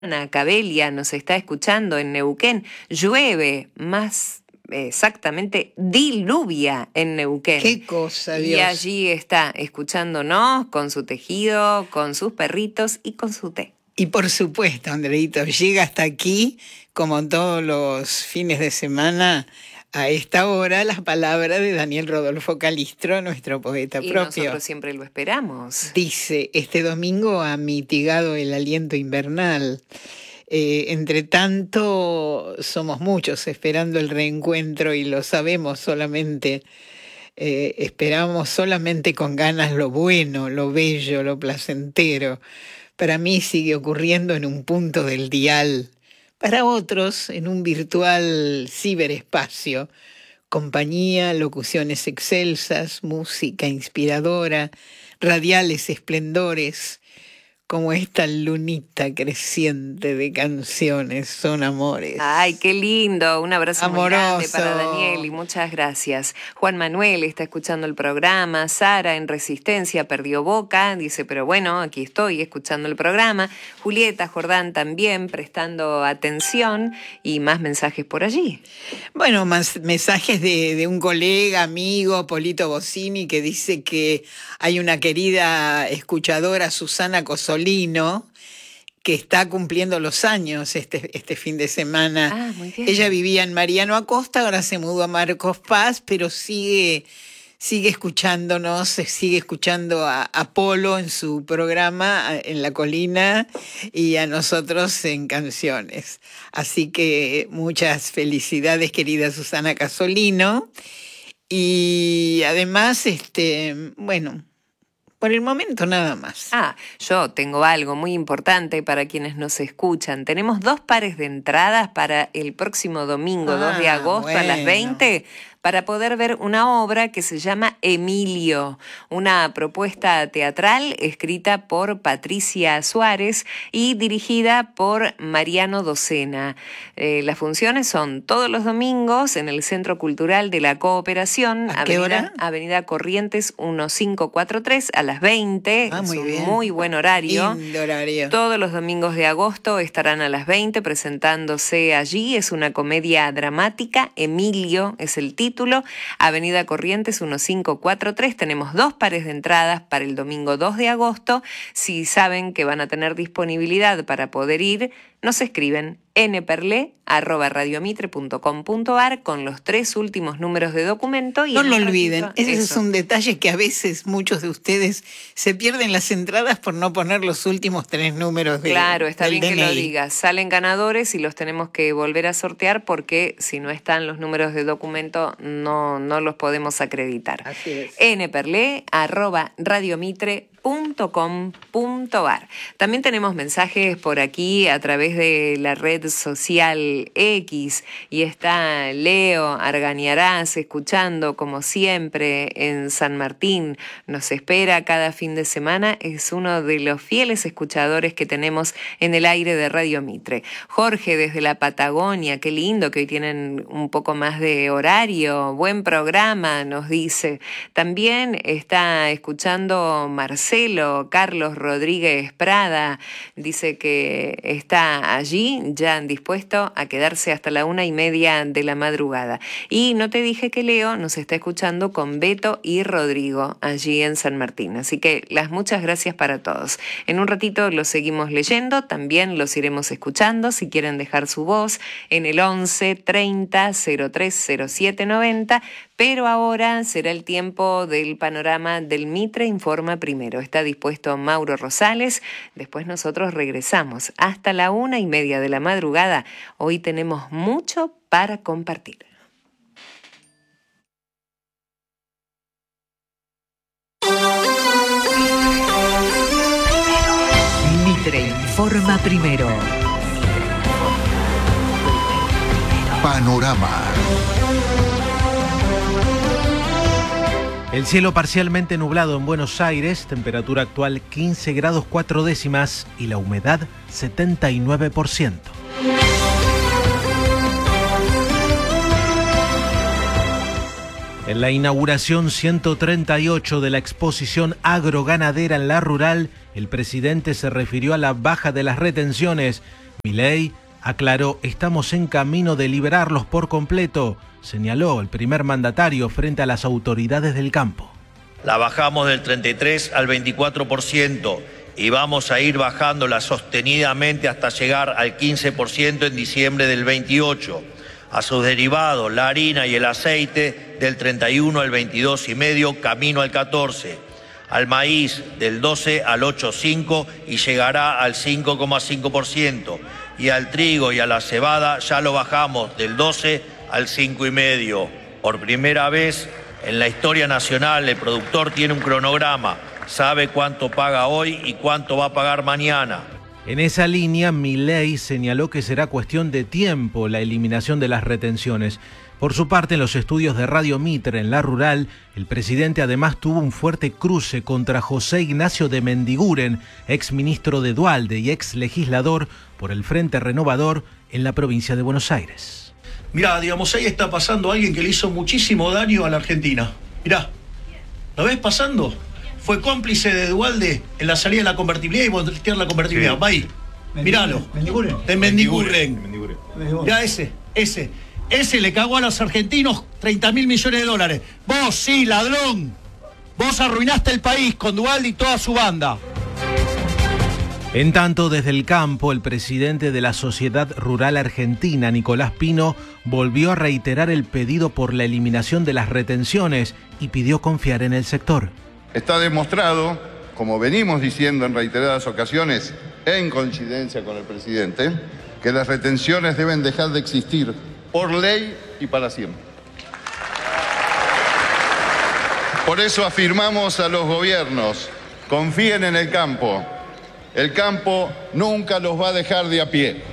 Ana Cabelia nos está escuchando en Neuquén. Llueve, más exactamente diluvia en Neuquén. ¡Qué cosa, Dios! Y allí está escuchándonos con su tejido, con sus perritos y con su té. Y por supuesto, Andreito, llega hasta aquí, como todos los fines de semana, a esta hora, las palabras de Daniel Rodolfo Calistro, nuestro poeta y propio. Nosotros siempre lo esperamos. Dice, este domingo ha mitigado el aliento invernal. Entre tanto, somos muchos esperando el reencuentro y lo sabemos solamente. Esperamos solamente con ganas lo bueno, lo bello, lo placentero. Para mí sigue ocurriendo en un punto del dial. Para otros, en un virtual ciberespacio. Compañía, locuciones excelsas, música inspiradora, radiales esplendores, como esta lunita creciente de canciones, son amores. ¡Ay, qué lindo! Un abrazo amoroso. Muy grande para Daniel y muchas gracias. Juan Manuel está escuchando el programa. Sara en Resistencia perdió boca. Dice, pero bueno, aquí estoy escuchando el programa. Julieta Jordán también prestando atención y más mensajes por allí. Bueno, más mensajes de un colega, amigo, Polito Bossini, que dice que hay una querida escuchadora, Susana Cosolino, que está cumpliendo los años este fin de semana. Muy bien. Ella vivía en Mariano Acosta, ahora se mudó a Marcos Paz, pero sigue escuchándonos, sigue escuchando a Polo en su programa en La Colina y a nosotros en Canciones. Así que muchas felicidades, querida Susana Cosolino. Y además, bueno, por el momento nada más. Yo tengo algo muy importante para quienes nos escuchan. Tenemos 2 pares de entradas para el próximo domingo, 2 de agosto a las 20, para poder ver una obra que se llama Emilio, una propuesta teatral escrita por Patricia Suárez y dirigida por Mariano Docena. Las funciones son todos los domingos en el Centro Cultural de la Cooperación, ¿A qué hora? Avenida Corrientes 1543 a las 20. Muy es un bien. Muy buen horario. Lindo horario. Todos los domingos de agosto estarán a las 20 presentándose allí. Es una comedia dramática. Emilio es el título. Avenida Corrientes 1543. Tenemos 2 pares de entradas para el domingo 2 de agosto. Si saben que van a tener disponibilidad para poder ir, nos escriben nperle@radiomitre.com.ar con los 3 últimos números de documento. Y no lo olviden, ese es un detalle que a veces muchos de ustedes se pierden las entradas por no poner los últimos 3 números del Claro, está del bien DNI. que lo digas. Salen ganadores y los tenemos que volver a sortear porque si no están los números de documento no los podemos acreditar. Así es. nperle@radiomitre.com.ar. También tenemos mensajes por aquí a través de la red social X y está Leo Argañarás escuchando como siempre en San Martín. Nos espera cada fin de semana, es uno de los fieles escuchadores que tenemos en el aire de Radio Mitre. Jorge desde la Patagonia, qué lindo que hoy tienen un poco más de horario, buen programa, nos dice. También está escuchando Marcelo Carlos Rodríguez Prada, dice que está allí ya dispuesto a quedarse hasta la 1:30 de la madrugada. Y no te dije que Leo nos está escuchando con Beto y Rodrigo allí en San Martín. Así que las muchas gracias para todos. En un ratito los seguimos leyendo, también los iremos escuchando si quieren dejar su voz en el 11 30 03 07 90. Pero ahora será el tiempo del panorama del Mitre Informa Primero. Está dispuesto Mauro Rosales. Después nosotros regresamos hasta la 1:30 de la madrugada. Hoy tenemos mucho para compartir. Mitre Informa Primero. Panorama. El cielo parcialmente nublado en Buenos Aires, temperatura actual 15 grados 4 décimas y la humedad 79%. En la inauguración 138 de la exposición agroganadera en La Rural, el presidente se refirió a la baja de las retenciones Milei aclaró: estamos en camino de liberarlos por completo, señaló el primer mandatario frente a las autoridades del campo. La bajamos del 33 al 24% y vamos a ir bajándola sostenidamente hasta llegar al 15% en diciembre del 28. A sus derivados, la harina y el aceite, del 31 al 22,5, camino al 14. Al maíz, del 12 al 8,5 y llegará al 5,5%. Y al trigo y a la cebada ya lo bajamos del 12 al 5,5. Por primera vez en la historia nacional, el productor tiene un cronograma, sabe cuánto paga hoy y cuánto va a pagar mañana. En esa línea, Milei señaló que será cuestión de tiempo la eliminación de las retenciones. Por su parte, en los estudios de Radio Mitre, en La Rural, el presidente además tuvo un fuerte cruce contra José Ignacio de Mendiguren, ex ministro de Duhalde y ex legislador por el Frente Renovador en la provincia de Buenos Aires. Mirá, digamos, ahí está pasando alguien que le hizo muchísimo daño a la Argentina. Mirá, ¿lo ves pasando? Fue cómplice de Duhalde en la salida de la convertibilidad y voltear la convertibilidad. Sí. Va ahí, míralo. De Mendiguren. Mirá ese le cagó a los argentinos 30.000 millones de dólares. Vos, sí, ladrón. Vos arruinaste el país con Duhalde y toda su banda. En tanto, desde el campo, el presidente de la Sociedad Rural Argentina, Nicolás Pino, volvió a reiterar el pedido por la eliminación de las retenciones y pidió confiar en el sector. Está demostrado, como venimos diciendo en reiteradas ocasiones, en coincidencia con el presidente, que las retenciones deben dejar de existir por ley y para siempre. Por eso afirmamos a los gobiernos: confíen en el campo. El campo nunca los va a dejar de a pie.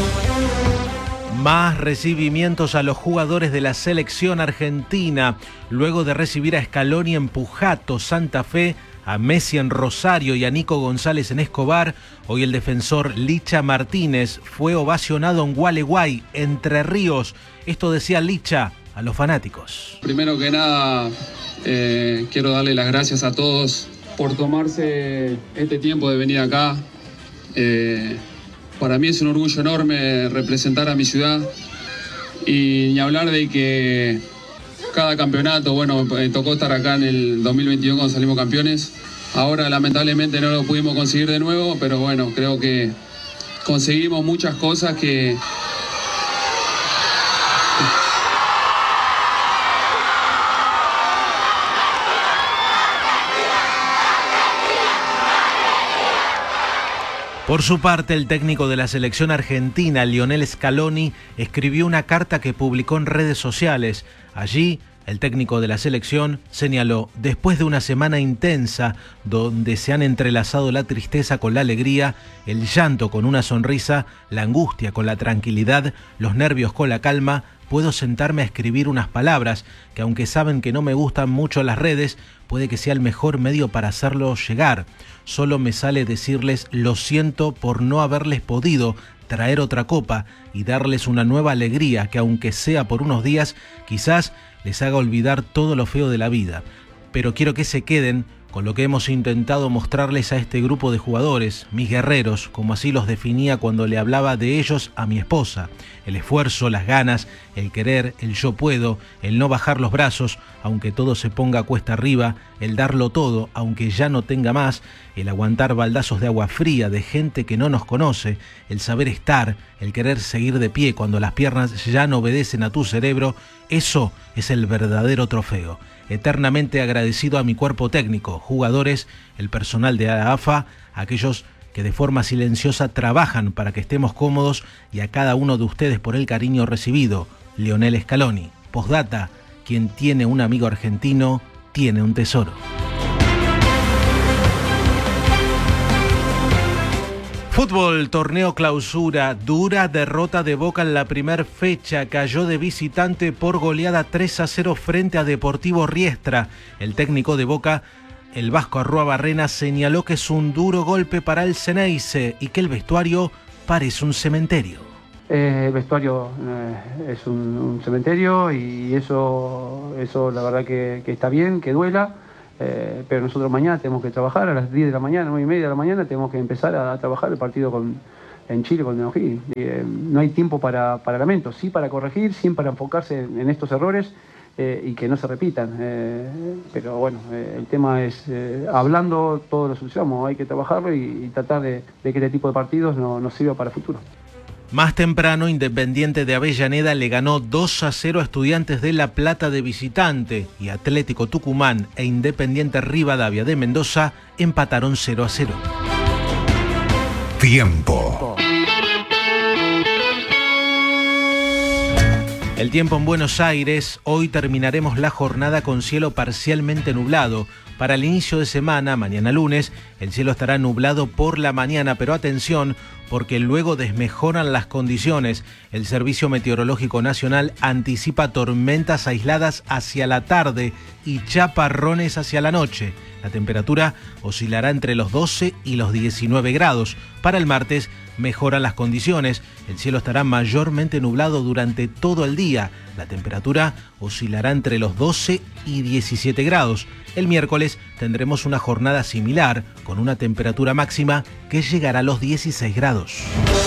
Más recibimientos a los jugadores de la selección argentina. Luego de recibir a Scaloni en Pujato, Santa Fe, a Messi en Rosario y a Nico González en Escobar, hoy el defensor Licha Martínez fue ovacionado en Gualeguay, Entre Ríos. Esto decía Licha a los fanáticos. Primero que nada, quiero darle las gracias a todos por tomarse este tiempo de venir acá. Para mí es un orgullo enorme representar a mi ciudad y ni hablar de que cada campeonato, bueno, tocó estar acá en el 2022 cuando salimos campeones. Ahora lamentablemente no lo pudimos conseguir de nuevo, pero bueno, creo que conseguimos muchas cosas que... Por su parte, el técnico de la selección argentina, Lionel Scaloni, escribió una carta que publicó en redes sociales. Allí, el técnico de la selección señaló: después de una semana intensa donde se han entrelazado la tristeza con la alegría, el llanto con una sonrisa, la angustia con la tranquilidad, los nervios con la calma, puedo sentarme a escribir unas palabras que, aunque saben que no me gustan mucho las redes, puede que sea el mejor medio para hacerlo llegar. Solo me sale decirles lo siento por no haberles podido traer otra copa y darles una nueva alegría que, aunque sea por unos días, quizás les haga olvidar todo lo feo de la vida. Pero quiero que se queden con lo que hemos intentado mostrarles a este grupo de jugadores, mis guerreros, como así los definía cuando le hablaba de ellos a mi esposa. El esfuerzo, las ganas, el querer, el yo puedo, el no bajar los brazos, aunque todo se ponga cuesta arriba, el darlo todo, aunque ya no tenga más, el aguantar baldazos de agua fría de gente que no nos conoce, el saber estar, el querer seguir de pie cuando las piernas ya no obedecen a tu cerebro, eso es el verdadero trofeo. Eternamente agradecido a mi cuerpo técnico, jugadores, el personal de la AFA, aquellos que de forma silenciosa trabajan para que estemos cómodos, y a cada uno de ustedes por el cariño recibido. Lionel Scaloni. Postdata: quien tiene un amigo argentino tiene un tesoro. Fútbol, torneo clausura, dura derrota de Boca en la primer fecha, cayó de visitante por goleada 3-0 frente a Deportivo Riestra. El técnico de Boca, el vasco Arruabarrena, señaló que es un duro golpe para el Ceneice y que el vestuario parece un cementerio. El vestuario es un cementerio y eso la verdad que está bien, que duela. Pero nosotros mañana tenemos que trabajar a las 10 de la mañana, 9:30 de la mañana, tenemos que empezar a trabajar el partido en Chile con Neuquén. No hay tiempo para lamentos, sí para corregir, sí para enfocarse en estos errores y que no se repitan. Pero bueno, el tema es, hablando todo lo solucionamos, hay que trabajarlo y tratar de que este tipo de partidos nos sirva para el futuro. Más temprano, Independiente de Avellaneda le ganó 2-0 a Estudiantes de La Plata de visitante y Atlético Tucumán e Independiente Rivadavia de Mendoza empataron 0-0. Tiempo. El tiempo en Buenos Aires. Hoy terminaremos la jornada con cielo parcialmente nublado. Para el inicio de semana, mañana lunes, el cielo estará nublado por la mañana, pero atención, porque luego desmejoran las condiciones. El Servicio Meteorológico Nacional anticipa tormentas aisladas hacia la tarde y chaparrones hacia la noche. La temperatura oscilará entre los 12 y los 19 grados. Para el martes mejoran las condiciones. El cielo estará mayormente nublado durante todo el día. La temperatura oscilará entre los 12 y 17 grados. El miércoles tendremos una jornada similar, con una temperatura máxima que llegará a los 16 grados.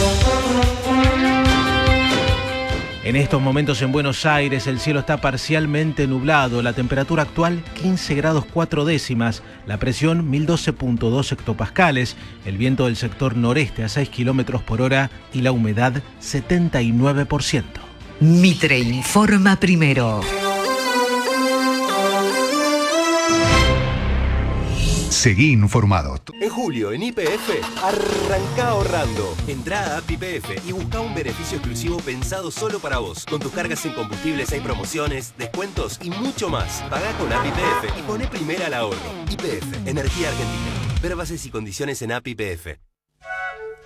En estos momentos en Buenos Aires el cielo está parcialmente nublado, la temperatura actual 15 grados 4 décimas, la presión 1012.2 hectopascales, el viento del sector noreste a 6 kilómetros por hora y la humedad 79%. Mitre informa primero. Seguí informado. En julio, en YPF, arranca ahorrando. Entrá a App YPF y busca un beneficio exclusivo pensado solo para vos. Con tus cargas en combustibles hay promociones, descuentos y mucho más. Pagá con App YPF y poné primera al ahorro. YPF, Energía Argentina. Ver bases y condiciones en App YPF.